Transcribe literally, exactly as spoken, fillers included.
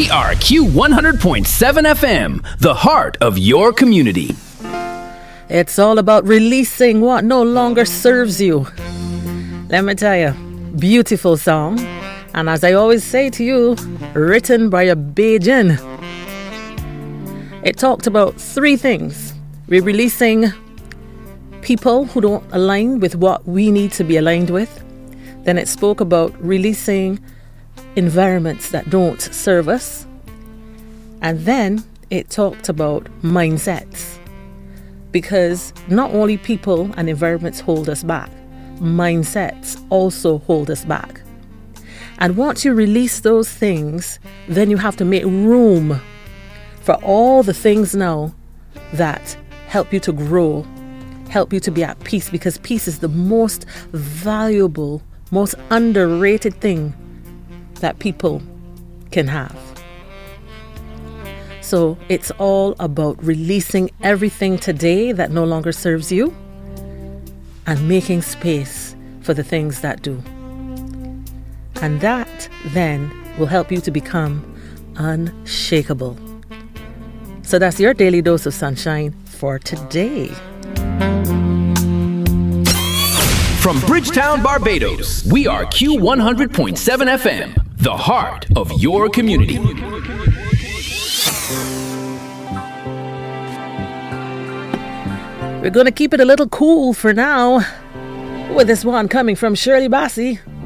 We are Q one hundred point seven F M, the heart of your community. It's all about releasing what no longer serves you. Let me tell you, beautiful song. And as I always say to you, written by a Bajan. It talked about three things. We're releasing people who don't align with what we need to be aligned with. Then it spoke about releasing environments that don't serve us. And then it talked about mindsets. Because not only people and environments hold us back, mindsets also hold us back. And once you release those things, then you have to make room for all the things now that help you to grow, help you to be at peace, because peace is the most valuable, most underrated thing that people can have. So it's all about releasing everything today that no longer serves you and making space for the things that do. And that then will help you to become unshakable. So that's your daily dose of sunshine for today. From Bridgetown, Barbados, we are Q one hundred point seven F M, the heart of your community. We're going to keep it a little cool for now with this one coming from Shirley Bassey.